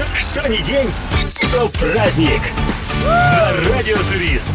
Что ни день, то праздник. На Радио Турист.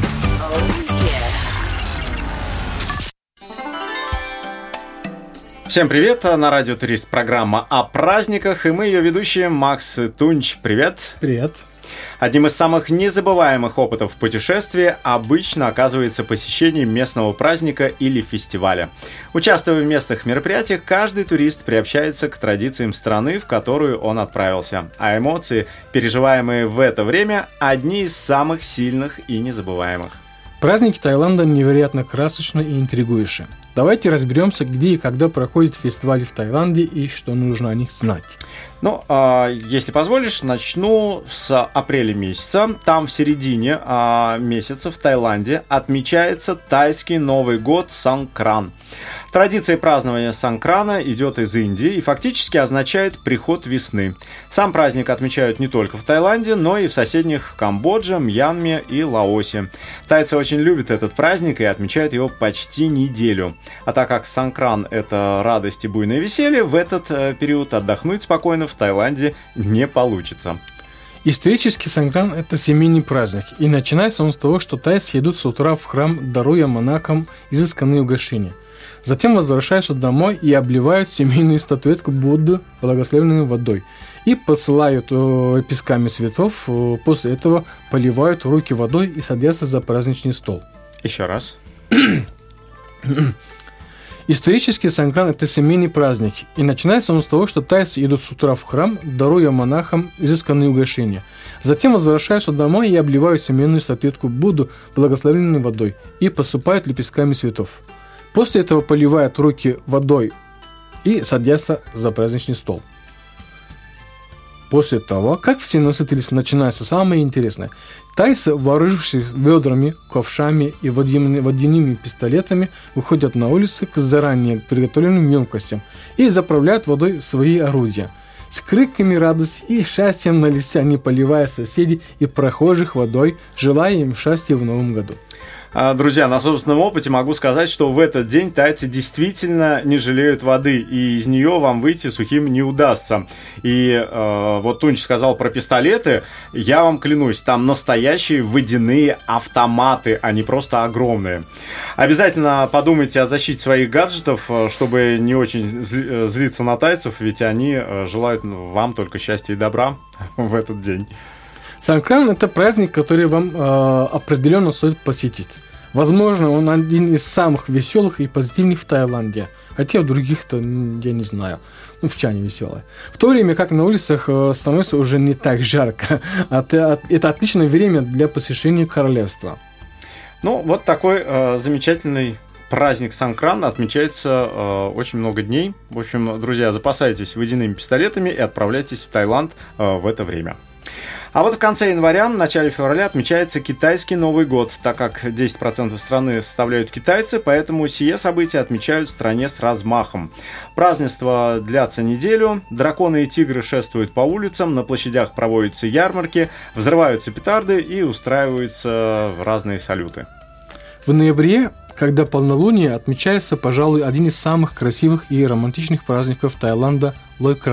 Всем привет, на Радио Турист программа о праздниках, и мы ее ведущие Макс и Тунч. Привет. Привет. Одним из самых незабываемых опытов путешествия обычно оказывается посещение местного праздника или фестиваля. Участвуя в местных мероприятиях, каждый турист приобщается к традициям страны, в которую он отправился. А эмоции, переживаемые в это время, одни из самых сильных и незабываемых. Праздники Таиланда невероятно красочны и интригующие. Давайте разберемся, где и когда проходят фестивали в Таиланде и что нужно о них знать. Если позволишь, начну с апреля месяца. Там в середине месяца в Таиланде отмечается тайский Новый год Сангкран. Традиция празднования Сангкрана идет из Индии и фактически означает приход весны. Сам праздник отмечают не только в Таиланде, но и в соседних Камбодже, Мьянме и Лаосе. Тайцы очень любят этот праздник и отмечают его почти неделю. А так как Сангкран – это радость и буйное веселье, в этот период отдохнуть спокойно в Таиланде не получится. Исторически Сангкран – это семейный праздник, и начинается он с того, что тайцы идут с утра в храм, даруя монахам изысканные угощения. Затем возвращаются домой и обливают семейную статуэтку Будды благословенной водой и посылают песками цветов. После этого поливают руки водой и садятся за праздничный стол. Еще раз. Исторически Сангкран – это семейный праздник, и начинается он с того, что тайцы идут с утра в храм, даруя монахам изысканные угощения. Затем возвращаются домой и обливают семейную статуэтку Будду благословенной водой и посыпают лепестками цветов. После этого поливают руки водой и садятся за праздничный стол. После того, как все насытились, начинается самое интересное. Тайцы, вооружившись ведрами, ковшами и водяными пистолетами, выходят на улицы к заранее приготовленным емкостям и заправляют водой свои орудия. С криками радости и счастьем на лице они поливают соседей и прохожих водой, желая им счастья в новом году. Друзья, на собственном опыте могу сказать, что в этот день тайцы действительно не жалеют воды, и из нее вам выйти сухим не удастся. И вот Тунч сказал про пистолеты, я вам клянусь, там настоящие водяные автоматы, они просто огромные. Обязательно подумайте о защите своих гаджетов, чтобы не очень злиться на тайцев, ведь они желают вам только счастья и добра в этот день. Сангкран – это праздник, который вам определенно стоит посетить. Возможно, он один из самых веселых и позитивных в Таиланде. Хотя в других-то я не знаю. Все они веселые. В то время как на улицах становится уже не так жарко. Это отличное время для посещения королевства. Вот такой замечательный праздник Сангкран отмечается очень много дней. В общем, друзья, запасайтесь водяными пистолетами и отправляйтесь в Таиланд в это время. А вот в конце января, в начале февраля отмечается китайский Новый год, так как 10% страны составляют китайцы, поэтому сие события отмечают в стране с размахом. Празднества длятся неделю, драконы и тигры шествуют по улицам, на площадях проводятся ярмарки, взрываются петарды и устраиваются разные салюты. В ноябре, когда полнолуние, отмечается, пожалуй, один из самых красивых и романтичных праздников Таиланда – Лой Кран.